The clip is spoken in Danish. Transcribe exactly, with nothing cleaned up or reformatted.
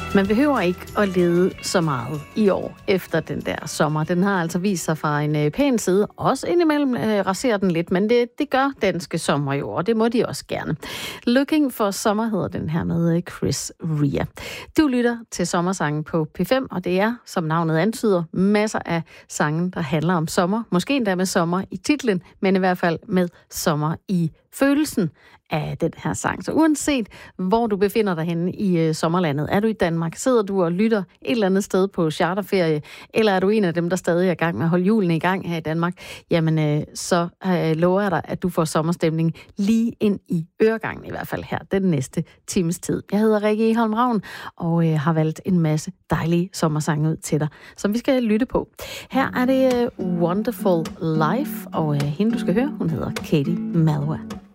Man behøver ikke at lede så meget i år efter den der sommer. Den har altså vist sig fra en øh, pæn side. Også indimellem øh, raserer den lidt, men det, det gør danske sommer jo, og det må de også gerne. Looking for Summer hedder den her med Chris Rea. Du lytter til sommersangen på P fem, og det er, som navnet antyder, masser af sange, der handler om sommer. Måske endda med sommer i titlen, men i hvert fald med sommer i følelsen af den her sang. Så uanset hvor du befinder dig henne i øh, sommerlandet, er du i Danmark, sidder du og lytter et eller andet sted på charterferie, eller er du en af dem, der stadig er i gang med at holde hjulene i gang her i Danmark, jamen øh, så øh, lover jeg dig, at du får sommerstemning lige ind i øregangen, i hvert fald her den næste times tid. Jeg hedder Rikke Egholm Ravn, og øh, har valgt en masse dejlige sommersange ud til dig, som vi skal lytte på. Her er det øh, Wonderful Life, og øh, hende du skal høre, hun hedder Katie Malwa.